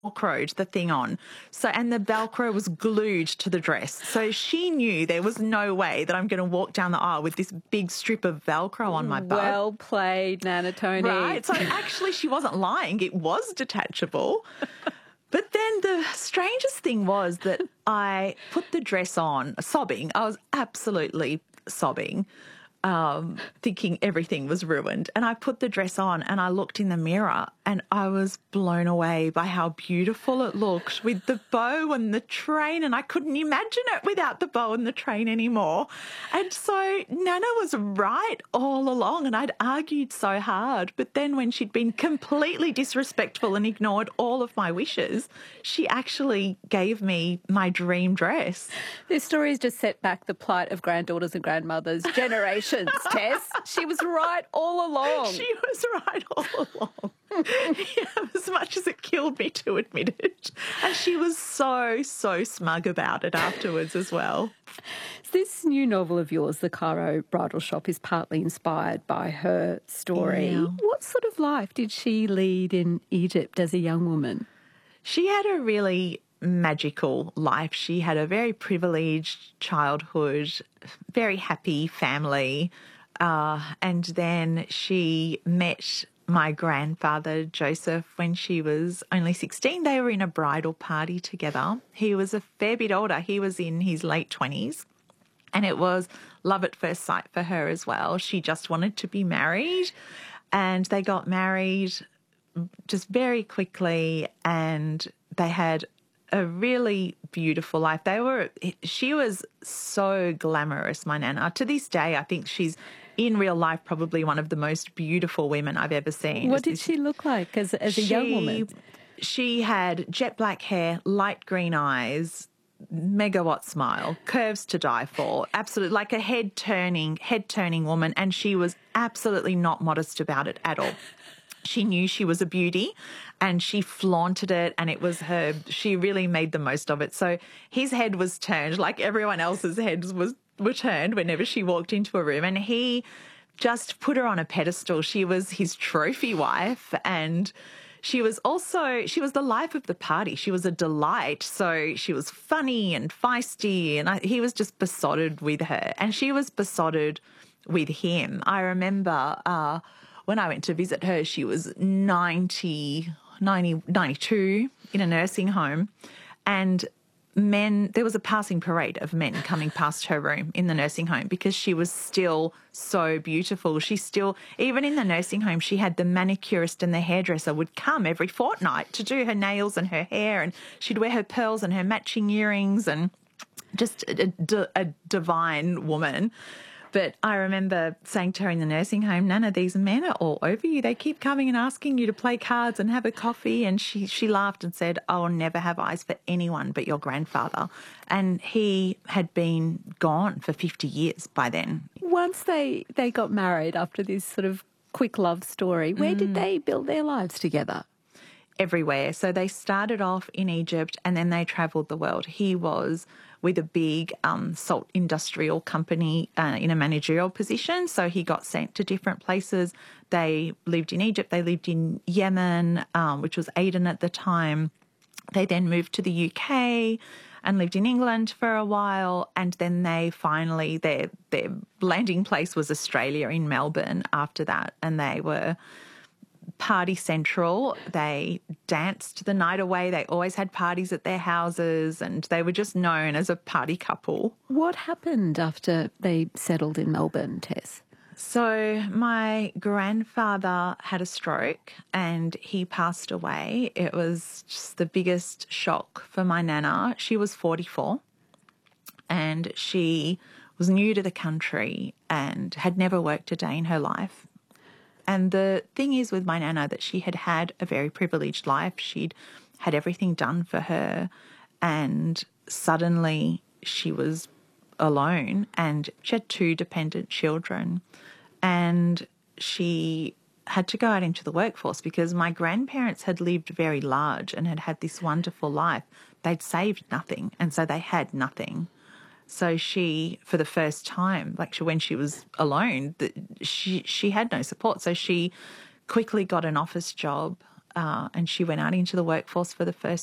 Velcroed the thing on. So, and the Velcro was glued to the dress. So she knew there was no way that I'm going to walk down the aisle with this big strip of Velcro on my butt. Well played, Nana Tony. Right. So actually she wasn't lying. It was detachable. But then the strangest thing was that I put the dress on, sobbing. I was absolutely sobbing, thinking everything was ruined. And I put the dress on and I looked in the mirror and I was blown away by how beautiful it looked with the bow and the train, and I couldn't imagine it without the bow and the train anymore. And so Nana was right all along, and I'd argued so hard. But then when she'd been completely disrespectful and ignored all of my wishes, she actually gave me my dream dress. This story has just set back the plight of granddaughters and grandmothers generations, Tess. She was right all along. She was right all along. Yeah, as much as it killed me to admit it. And she was so smug about it afterwards as well. This new novel of yours, The Cairo Bridal Shop, is partly inspired by her story. Yeah. What sort of life did she lead in Egypt as a young woman? She had a really magical life. She had a very privileged childhood, very happy family, and then she met my grandfather, Joseph, when she was only 16. They were in a bridal party together. He was a fair bit older. He was in his late 20s. And it was love at first sight for her as well. She just wanted to be married. And they got married just very quickly, and they had a really beautiful life. She was so glamorous, my Nana. To this day, I think she's in real life probably one of the most beautiful women I've ever seen. What did she look like as a young woman? She had jet black hair, light green eyes, megawatt smile, curves to die for, absolutely like a head turning woman, and she was absolutely not modest about it at all. She knew she was a beauty and she flaunted it, and she really made the most of it. So his head was turned like everyone else's heads were turned whenever she walked into a room, and he just put her on a pedestal. She was his trophy wife, and she was the life of the party. She was a delight. So she was funny and feisty, and he was just besotted with her, and she was besotted with him. I remember when I went to visit her, she was 92 in a nursing home, and there was a passing parade of men coming past her room in the nursing home because she was still so beautiful. Even in the nursing home, she had the manicurist and the hairdresser would come every fortnight to do her nails and her hair, and she'd wear her pearls and her matching earrings, and just a divine woman. But I remember saying to her in the nursing home, Nana, these men are all over you. They keep coming and asking you to play cards and have a coffee. And she laughed and said, I will never have eyes for anyone but your grandfather. And he had been gone for 50 years by then. Once they got married after this sort of quick love story, where did they build their lives together? Everywhere. So they started off in Egypt and then they travelled the world. He was with a big salt industrial company in a managerial position. So he got sent to different places. They lived in Egypt. They lived in Yemen, which was Aden at the time. They then moved to the UK and lived in England for a while. And then they finally, their landing place was Australia in Melbourne after that. And they were party central. They danced the night away. They always had parties at their houses, and they were just known as a party couple. What happened after they settled in Melbourne, Tess? So my grandfather had a stroke and he passed away. It was just the biggest shock for my Nana. She was 44 and she was new to the country and had never worked a day in her life. And the thing is with my Nana that she had had a very privileged life. She'd had everything done for her, and suddenly she was alone, and she had 2 dependent children, and she had to go out into the workforce because my grandparents had lived very large and had had this wonderful life. They'd saved nothing, and so they had nothing. So she, for the first time, when she was alone, she had no support. So she quickly got an office job and she went out into the workforce for the first